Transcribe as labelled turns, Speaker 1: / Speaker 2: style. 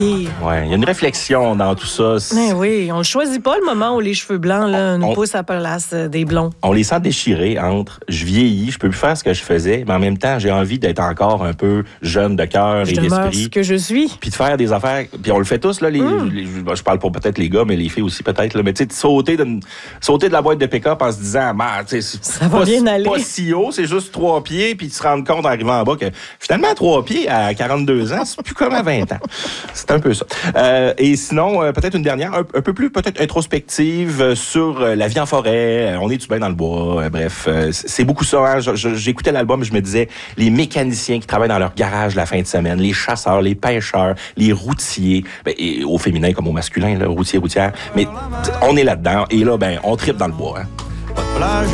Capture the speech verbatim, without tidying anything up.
Speaker 1: Ouais, il y a une réflexion dans tout ça.
Speaker 2: Mais oui, on ne choisit pas le moment où les cheveux blancs là, nous
Speaker 1: on,
Speaker 2: poussent à la place des blonds.
Speaker 1: On les sent déchirés entre je vieillis, je peux plus faire ce que je faisais, mais en même temps, j'ai envie d'être encore un peu jeune de cœur et d'esprit.
Speaker 2: Ce que je suis.
Speaker 1: Puis de faire des affaires. Puis on le fait tous, là. Les, mm. les, je parle pour peut-être les gars, mais les filles aussi peut-être. Là, mais tu sais, sauter de, sauter de la boîte de pick-up en se disant, bah, tu sais,
Speaker 2: ça va bien aller.
Speaker 1: Pas si haut, c'est juste trois pieds, puis tu te rends compte en arrivant en bas que finalement, trois pieds à quarante-deux ans, c'est plus comme à vingt ans. C'est un peu ça. Euh, et sinon, euh, peut-être une dernière, un, un peu plus peut-être introspective euh, sur euh, la vie en forêt. Euh, on est-tu bien dans le bois? Euh, bref, euh, c'est beaucoup ça. Hein? Je, je, j'écoutais l'album, je me disais, les mécaniciens qui travaillent dans leur garage la fin de semaine, les chasseurs, les pêcheurs, les routiers, ben, et au féminin comme au masculin, là, routier, routière. Mais on est là-dedans. Et là, ben, on tripe dans le bois. Hein?